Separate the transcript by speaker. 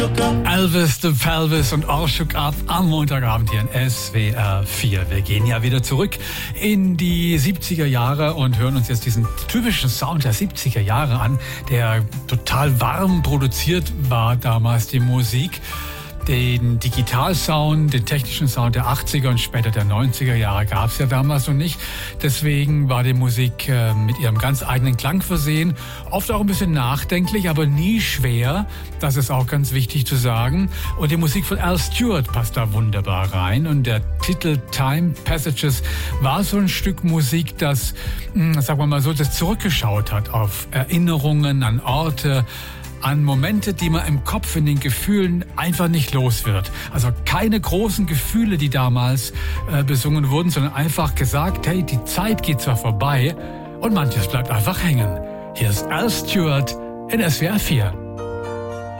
Speaker 1: Elvis the Pelvis und All Shook Up am Montagabend hier in SWR 4. Wir gehen ja wieder zurück in die 70er Jahre und hören uns jetzt diesen typischen Sound der 70er Jahre an, der total warm produziert war damals, die Musik. Den Digitalsound, den technischen Sound der 80er und später der 90er Jahre gab es ja damals noch nicht. Deswegen war die Musik mit ihrem ganz eigenen Klang versehen. Oft auch ein bisschen nachdenklich, aber nie schwer. Das ist auch ganz wichtig zu sagen. Und die Musik von Al Stewart passt da wunderbar rein. Und der Titel Time Passages war so ein Stück Musik, das, sagen wir mal so, das zurückgeschaut hat auf Erinnerungen an Orte, an Momente, die man im Kopf, in den Gefühlen einfach nicht los wird. Also keine großen Gefühle, die damals besungen wurden, sondern einfach gesagt, hey, die Zeit geht zwar vorbei und manches bleibt einfach hängen. Hier ist Al Stewart in SWR 4.